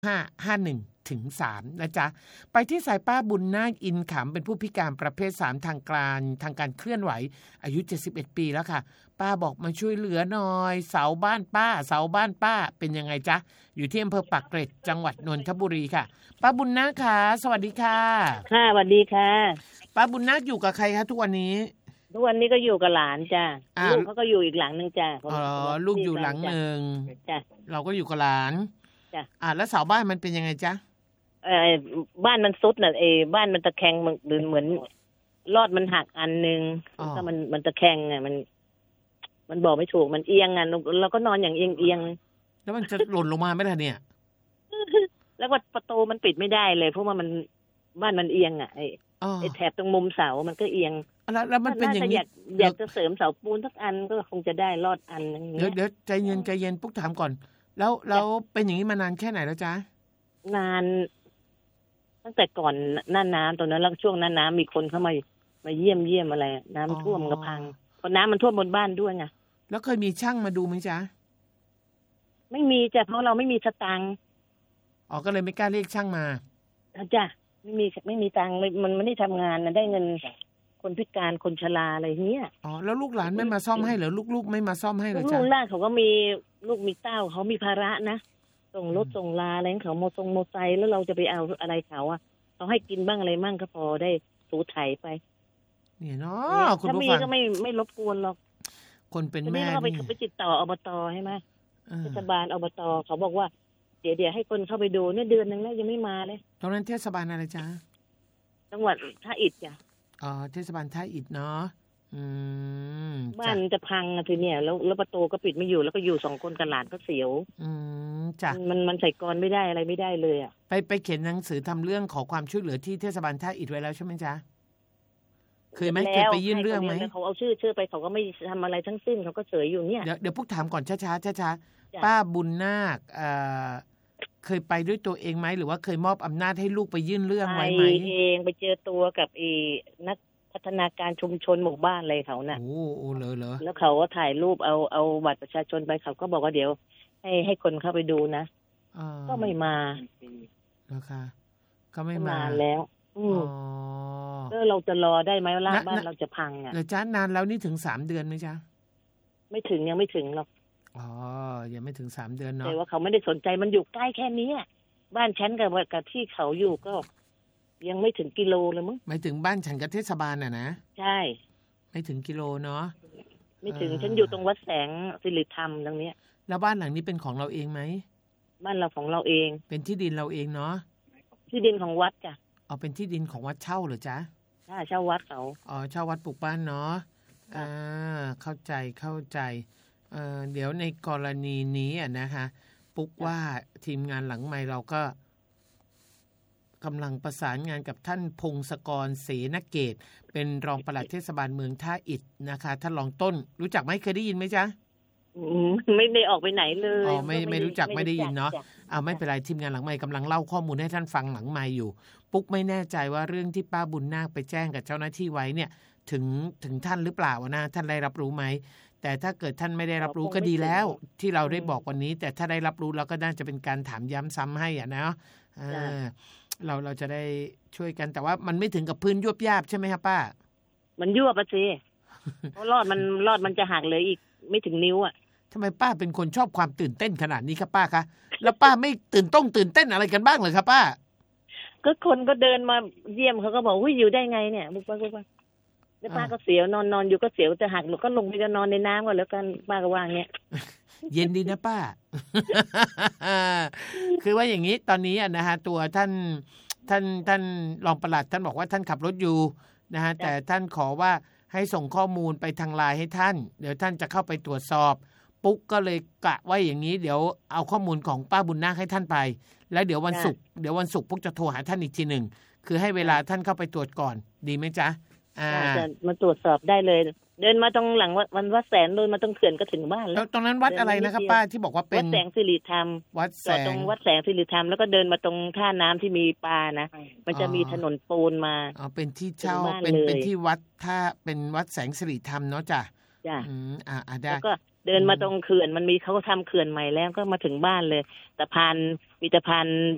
551ถึง3นะจ๊ะไปที่สายป้าบุญนาคอินขำเป็นผู้พิการประเภท3ทางการเคลื่อนไหวอายุ71ปีแล้วค่ะป้าบอกมาช่วยเหลือหน่อยเสาบ้านป้าเป็นยังไงจ๊ะอยู่ที่อำเภอปากเกร็ดจังหวัดนนทบุรีค่ะป้าบุญนาคค่ะสวัสดีค่ะค่ะสวัสดีค่ะป้าบุญนาคอยู่กับใครคะทุกวันนี้ก็อยู่กับหลานจ้ะลูกเขาก็อยู่อีกหลังนึงจ้ะลูกอยู่หลังนึงจ้ะเราก็อยู่กับหลานจ้ะแล้วเสาบ้านมันเป็นยังไงจ๊ะบ้านมันซุดน่ะบ้านมันตะแคงเหมือนรอดมันหักอันนึงก็มันตะแคงอ่ะมันบอกไม่ถูกมันเอียงอ่ะเราก็นอนอย่างเอียงแล้วมันจะหล่นลงมาไหมล่ะเนี่ยแล้วก็ประตูมันปิดไม่ได้เลยเพราะว่ามันบ้านมันเอียงอ่ะไอ้แถบตรงมุมเสามันก็เอียงแล้วมันเป็นอย่างนี้อยากจะเสริมเสาปูนสักอันก็คงจะได้รอดอันนึงเดี๋ยวใจเย็นปุ๊กถามก่อนแล้วเป็นอย่างนี้มานานแค่ไหนแล้วจ๊ะนานตั้งแต่ก่อนหน้าน้ำตอนนั้นแล้วช่วงหน้าน้ำมีคนเข้ามาเยี่ยมอะไรน้ำท่วมกระพังเพราะน้ำมันท่วมบนบ้านด้วยไงแล้วเคยมีช่างมาดูไหมจ๊ะไม่มีจ้ะเพราะเราไม่มีสตังค์ก็เลยไม่กล้าเรียกช่างมาจ้ะไม่มีตังค์มันไม่ได้ทำงานนะได้เงินคนพิการคนชราอะไรเงี้ยแล้วลูกหลานไม่มาซ่อมให้เหรอลูกๆไม่มาซ่อมให้เหรอจ๊ะลูกหลานเขาก็มีลูกมีเต้าเขามีภาระนะส่งรถส่งลาอะไรเขาโมไซค์แล้วเราจะไปเอาอะไรเขาเขาให้กินบ้างอะไรบ้างก็พอได้ถูไถไปเนี่ยเนาะคุณผู้ฟังถ้ามีก็ไม่รบกวนหรอกคนเป็นแม่นี่เราไปติดต่ออบตใช่ไหมเทศบาลอบตเขาบอกว่าเดี๋ยวให้คนเข้าไปดูเนี่ยเดือนนึงแล้วยังไม่มาเลยตอนนั้นเทศบาลอะไรจ๊ะจังหวัดท่าอิฐจ้ะเทศบาลท่าอิฐเนาะบ้านจะพังทีเนี่ยแล้วประตูก็ปิดไม่อยู่แล้วก็อยู่2คนกับหลานก็เสียวจ้ะมันใส่กรไม่ได้อะไรไม่ได้เลยไปเขียนหนังสือทำเรื่องขอความช่วยเหลือที่เทศบาลท่าอิฐไว้แล้วใช่ไหมจ๊ะเคยไปยื่นเรื่องไหมเขาเอาชื่อไปเขาก็ไม่ทำอะไรทั้งสิ้นเขาก็เฉยอยู่เนี่ยเดี๋ยวพวกถามก่อนช้าป้าบุญนาคเคยไปด้วยตัวเองไหมหรือว่าเคยมอบอำนาจให้ลูกไปยื่นเรื่องไว้ไหมเองไปเจอตัวกับนักพัฒนาการชุมชนหมู่บ้านอะไรเขาน่ะโอ้เหรอแล้วเขาก็ถ่ายรูปเอาบัตรประชาชนไปเขาก็บอกว่าเดี๋ยวให้คนเข้าไปดูนะก็ไม่มานะคะก็ไม่มาแล้วแล้วเราจะรอได้ไหมว่าบ้านเราจะพังแล้วจ้านานแล้วนี่ถึง3เดือนไหมจ๊ะยังไม่ถึงหรอกยังไม่ถึง3เดือนเนาะแต่ว่าเขาไม่ได้สนใจมันอยู่ใกล้แค่นี้บ้านฉันกับที่เขาอยู่ก็ยังไม่ถึงกิโลเลยมั้งหมายถึงบ้านฉันกับเทศบาลนะใช่ไม่ถึงกิโลเนาะไม่ถึงฉันอยู่ตรงวัดแสงสิริธรรมตรงนี้แล้วบ้านหลังนี้เป็นของเราเองไหมบ้านเราของเราเองเป็นที่ดินเราเองเนาะที่ดินของวัดจ้ะเป็นที่ดินของวัดเช่าเหรอจ๊ะเช่าวัดเขาเช่าวัดปลูกบ้านเนาะเข้าใจเดี๋ยวในกรณีนี้นะคะปุ๊กว่าทีมงานหลังไมค์เราก็กำลังประสานงานกับท่านพงศกรเสนเกตเป็นรองปลัดเทศบาลเมืองท่าอิฐนะคะท่านรองต้นรู้จักไหมเคยได้ยินไหมจ๊ะไม่ได้ออกไปไหนเลยไม่รู้จักไม่ได้ยินเนาะไม่เป็นไรทีมงานหลังไมค์กำลังเล่าข้อมูลให้ท่านฟังหลังไมค์อยู่ปุ๊กไม่แน่ใจว่าเรื่องที่ป้าบุญนาคไปแจ้งกับเจ้าหน้าที่ไว้เนี่ยถึงท่านหรือเปล่านะท่านได้รับรู้ไหมแต่ถ้าเกิดท่านไม่ได้รับรู้ก็ดีแล้วที่เราได้บอกวันนี้แต่ถ้าได้รับรู้เราก็น่าจะเป็นการถามย้ำซ้ำให้นะเราจะได้ช่วยกันแต่ว่ามันไม่ถึงกับพื้นยวบยาบใช่ไหมครับป้ามันยวบสิเพราะรอดมันจะหักเลยอีกไม่ถึงนิ้วทำไมป้าเป็นคนชอบความตื่นเต้นขนาดนี้ครับป้าคะแล้วป้าไม่ตื่นเต้นอะไรกันบ้างเลยครับป้าก็คนก็เดินมาเยี่ยมเขาก็บอกอุ้ยอยู่ได้ไงเนี่ยบุ๊กแล้วป้าก็เสียวนอนอยู่ก็เสียวจะหักหนูก็ลงไปจะนอนในน้ำก่อนแล้วกันป้าก็ว่าอย่างเงี้ยเย็นดีนะป้า คือว่าอย่างนี้ตอนนี้นะฮะตัวท่านรองปลัดท่านบอกว่าท่านขับรถอยู่นะฮะแต่ท่านขอว่าให้ส่งข้อมูลไปทางไลน์ให้ท่านเดี๋ยวท่านจะเข้าไปตรวจสอบปุ๊กก็เลยกะว่าอย่างนี้เดี๋ยวเอาข้อมูลของป้าบุญนาคให้ท่านไปแล้วเดี๋ยววันศุกร์ปุ๊กจะโทรหาท่านอีกทีหนึ่งคือให้เวลาท่านเข้าไปตรวจก่อนดีไหมจ๊ะจะมาตรวจสอบได้เลยเดินมาตรงหลังวัดแสงเดินมาตรงเขื่อนก็ถึงบ้านแล้วตรงนั้นวัดอะไรนะครับป้าที่บอกว่าเป็นวัดแสงสิริธรรมตรงวัดแสงสิริธรรมแล้วก็เดินมาตรงท่าน้ำที่มีปลานะมันจะมีถนนปูนมาเป็นที่เช่าเป็นที่วัดถ้าเป็นวัดแสงสิริธรรมเนาะจ้ะได้แล้วก็เดินมาตรงเขื่อนมันมีเขาทำเขื่อนใหม่แล้วก็มาถึงบ้านเลยมีสะพาน